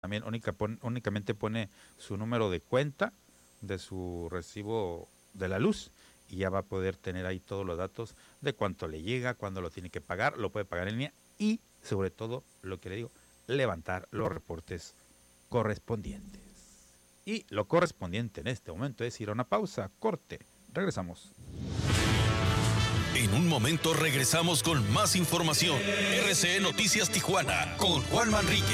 también únicamente pone su número de cuenta de su recibo de la luz y ya va a poder tener ahí todos los datos de cuánto le llega, cuándo lo tiene que pagar, lo puede pagar en línea y sobre todo, lo que le digo, levantar los reportes correspondientes. Y lo correspondiente en este momento es ir a una pausa, corte, regresamos. En un momento regresamos con más información. RCE Noticias Tijuana con Juan Manrique.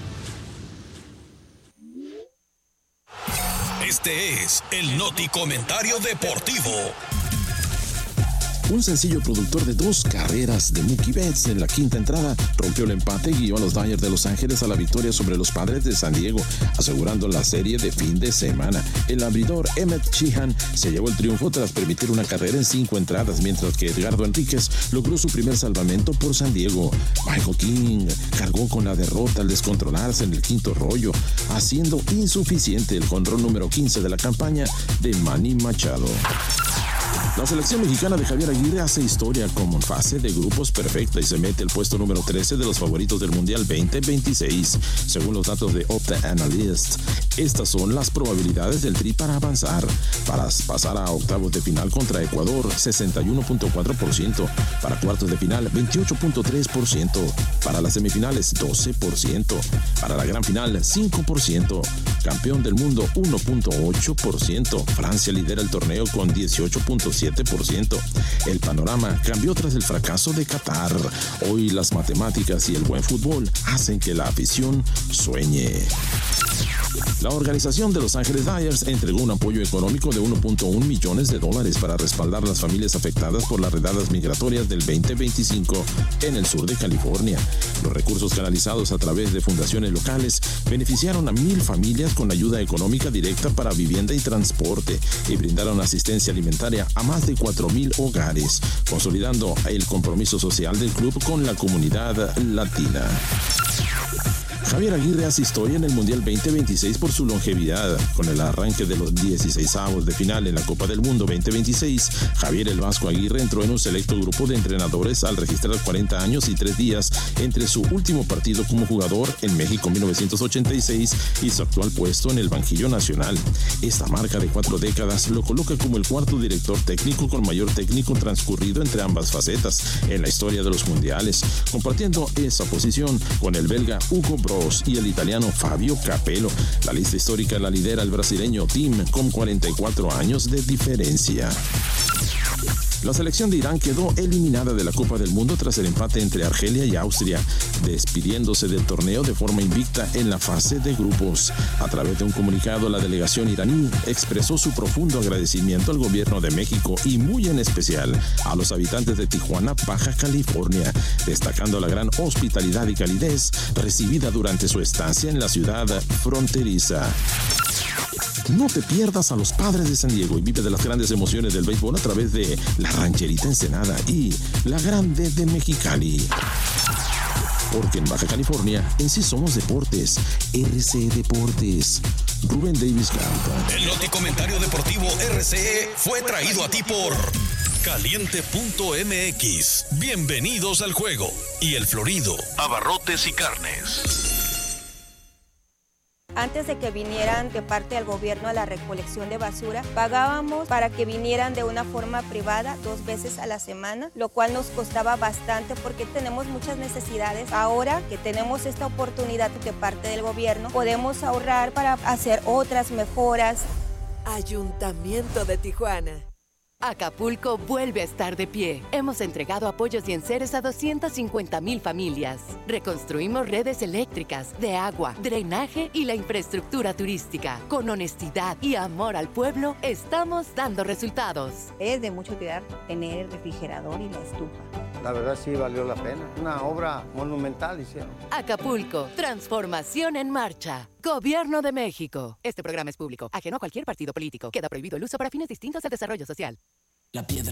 Este es el Noti Comentario Deportivo. Un sencillo productor de 2 carreras de Mookie Betts en la quinta entrada rompió el empate y guió a los Dodgers de Los Ángeles a la victoria sobre los Padres de San Diego, asegurando la serie de fin de semana. El abridor Emmett Sheehan se llevó el triunfo tras permitir una carrera en 5 entradas, mientras que Edgardo Enríquez logró su primer salvamento por San Diego. Michael King cargó con la derrota al descontrolarse en el quinto rollo, haciendo insuficiente el jonrón número 15 de la campaña de Manny Machado. La selección mexicana de Javier Aguirre hace historia como fase de grupos perfecta y se mete al puesto número 13 de los favoritos del Mundial 2026. Según los datos de Opta Analyst, estas son las probabilidades del Tri para avanzar. Para pasar a octavos de final contra Ecuador, 61.4%. Para cuartos de final, 28.3%. Para las semifinales, 12%. Para la gran final, 5%. Campeón del mundo, 1.8%. Francia lidera el torneo con 18.7%. El panorama cambió tras el fracaso de Qatar. Hoy las matemáticas y el buen fútbol hacen que la afición sueñe. La organización de Los Ángeles Dodgers entregó un apoyo económico de $1.1 millones para respaldar las familias afectadas por las redadas migratorias del 2025 en el sur de California. Los recursos canalizados a través de fundaciones locales beneficiaron a 1,000 familias con ayuda económica directa para vivienda y transporte y brindaron asistencia alimentaria a más de 4,000 hogares, consolidando el compromiso social del club con la comunidad latina. Javier Aguirre hace historia en el Mundial 2026 por su longevidad. Con el arranque de los 16avos de final en la Copa del Mundo 2026, Javier el Vasco Aguirre entró en un selecto grupo de entrenadores al registrar 40 años y 3 días entre su último partido como jugador en México 1986 y su actual puesto en el banquillo nacional. Esta marca de 4 décadas lo coloca como el cuarto director técnico con mayor técnico transcurrido entre ambas facetas en la historia de los mundiales, compartiendo esa posición con el belga Hugo Broos y el italiano Fabio Capello. La lista histórica la lidera el brasileño Tim con 44 años de diferencia. La selección de Irán quedó eliminada de la Copa del Mundo tras el empate entre Argelia y Austria, despidiéndose del torneo de forma invicta en la fase de grupos. A través de un comunicado, la delegación iraní expresó su profundo agradecimiento al gobierno de México y muy en especial a los habitantes de Tijuana, Baja California, destacando la gran hospitalidad y calidez recibida durante su estancia en la ciudad fronteriza. No te pierdas a los Padres de San Diego y vive de las grandes emociones del béisbol a través de la Rancherita Ensenada y la Grande de Mexicali. Porque en Baja California, en sí somos deportes. RCE Deportes. Rubén Davis canta. El Noti Comentario Deportivo RCE fue traído a ti por Caliente.mx. Bienvenidos al juego. Y El Florido, abarrotes y carnes. Antes de que vinieran de parte del gobierno a la recolección de basura, pagábamos para que vinieran de una forma privada 2 veces a la semana, lo cual nos costaba bastante porque tenemos muchas necesidades. Ahora que tenemos esta oportunidad de parte del gobierno, podemos ahorrar para hacer otras mejoras. Ayuntamiento de Tijuana. Acapulco vuelve a estar de pie. Hemos entregado apoyos y enseres a 250,000 familias. Reconstruimos redes eléctricas, de agua, drenaje y la infraestructura turística. Con honestidad y amor al pueblo, estamos dando resultados. Es de mucha utilidad tener el refrigerador y la estufa. La verdad sí valió la pena. Una obra monumental hicieron. Acapulco, transformación en marcha. Gobierno de México. Este programa es público, ajeno a cualquier partido político. Queda prohibido el uso para fines distintos al desarrollo social. La piedra.